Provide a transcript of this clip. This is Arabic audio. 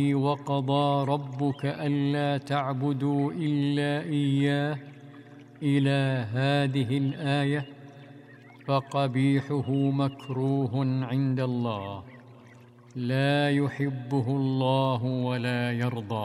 وقضى ربك ألا تعبدوا إلا إياه إلى هذه الآية فقبيحه مكروه عند الله لا يحبه الله ولا يرضى.